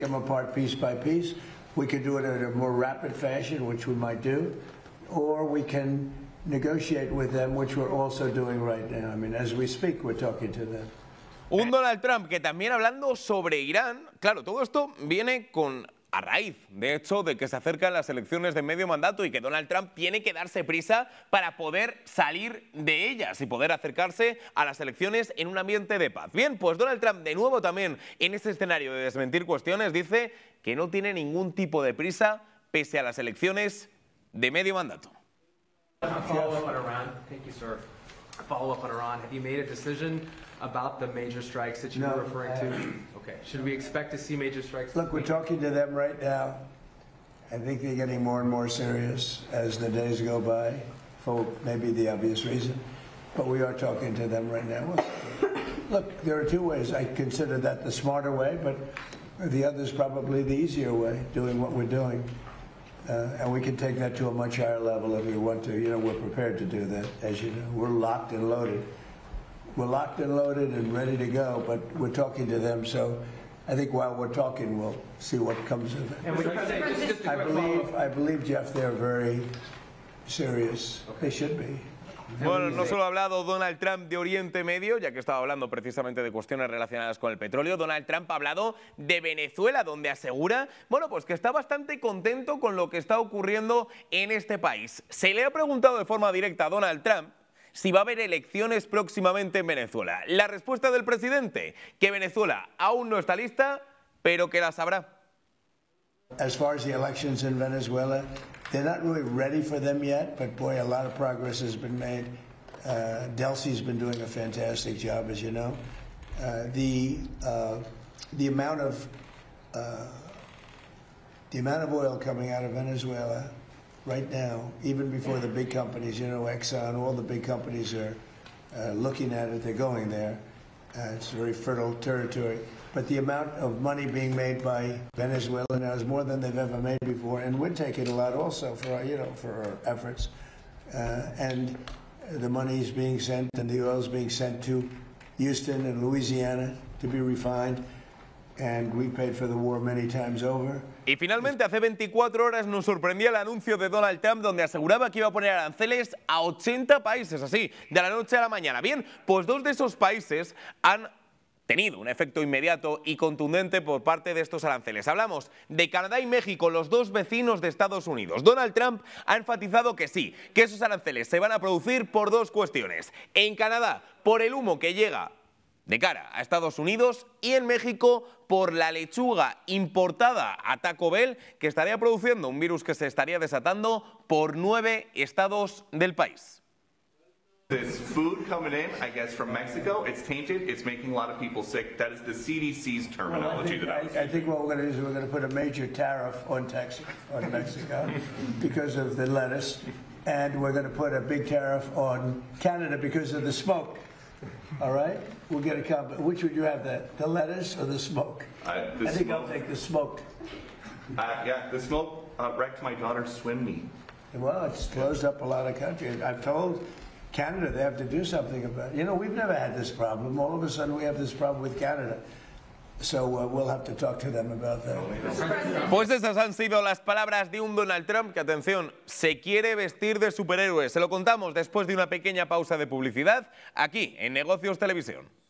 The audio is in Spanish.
them apart piece by piece. We could do it in a more rapid fashion, which we might do, or we can negotiate with them, which we're also doing right now. I mean, as we speak, we're talking to them. Un Donald Trump que también hablando sobre Irán, claro, todo esto viene a raíz, de hecho, de que se acercan las elecciones de medio mandato y que Donald Trump tiene que darse prisa para poder salir de ellas y poder acercarse a las elecciones en un ambiente de paz. Bien, pues Donald Trump, de nuevo también en este escenario de desmentir cuestiones, dice que no tiene ningún tipo de prisa pese a las elecciones de medio mandato. Follow-up on Iran. Thank you, sir. Follow-up on Iran. Have you made a decision about the major strikes that you were referring to? Okay. Should we expect to see major strikes? Look, we're talking to them right now. I think they're getting more and more serious as the days go by, for maybe the obvious reason. But we are talking to them right now. Look, there are two ways. I consider that the smarter way, but the other is probably the easier way, doing what we're doing. And we can take that to a much higher level if we want to. You know, we're prepared to do that, as you know. We're locked and loaded. We're locked and loaded and ready to go, but we're talking to them, so I think while we're talking, we'll see what comes of it. And would you say, just I believe, Jeff, they're very serious. Okay. They should be. Bueno, no solo ha hablado Donald Trump de Oriente Medio, ya que estaba hablando precisamente de cuestiones relacionadas con el petróleo. Donald Trump ha hablado de Venezuela, donde asegura, bueno, pues que está bastante contento con lo que está ocurriendo en este país. Se le ha preguntado de forma directa a Donald Trump si va a haber elecciones próximamente en Venezuela. La respuesta del presidente, que Venezuela aún no está lista, pero que las habrá. As far as the elections in Venezuela, they're not really ready for them yet, but boy, a lot of progress has been made. Delcy's been doing a fantastic job, as you know. The amount of oil coming out of Venezuela right now, even before the big companies, you know, Exxon, all the big companies are looking at it. They're going there. It's very fertile territory. But the amount of money being made by Venezuela now is more than they've ever made before, and we're taking a lot also for our, for our efforts. And the money is being sent, and the oil is being sent to Houston and Louisiana to be refined, and we paid for the war many times over. Y finalmente, hace 24 horas nos sorprendía el anuncio de Donald Trump, donde aseguraba que iba a poner aranceles a 80 países, así, de la noche a la mañana. Bien, pues dos de esos países han tenido un efecto inmediato y contundente por parte de estos aranceles. Hablamos de Canadá y México, los dos vecinos de Estados Unidos. Donald Trump ha enfatizado que sí, que esos aranceles se van a producir por dos cuestiones. En Canadá, por el humo que llega de cara a Estados Unidos, y en México por la lechuga importada a Taco Bell, que estaría produciendo un virus que se estaría desatando por 9 estados del país. This food coming in, I guess, from Mexico, it's tainted, it's making a lot of people sick. That is the CDC's terminology. I think what we're going to do is we're going to put a major tariff on Mexico because of the lettuce, and we're going to put a big tariff on Canada because of the smoke. All right? We'll get a combo. Which would you have, the lettuce or the smoke? I think I'll take the smoke. Yeah, the smoke wrecked my daughter's swim meet. Well, it's closed up a lot of countries. I've told Canada they have to do something about it. You know, we've never had this problem. All of a sudden we have this problem with Canada. So we'll have to talk to them about that. Pues esas han sido las palabras de un Donald Trump que, atención, se quiere vestir de superhéroe. Se lo contamos después de una pequeña pausa de publicidad aquí en Negocios Televisión.